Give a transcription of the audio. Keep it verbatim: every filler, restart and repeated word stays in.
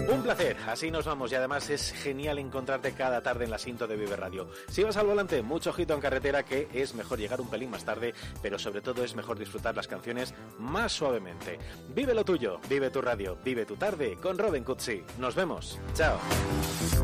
Un placer, así nos vamos y además es genial encontrarte cada tarde en la Sinto de Vive Radio. Si vas al volante, mucho ojito en carretera, que es mejor llegar un pelín más tarde, pero sobre todo es mejor disfrutar las canciones más suavemente. Vive lo tuyo, vive tu radio, vive tu tarde con Robin Cutsi. Nos vemos, chao.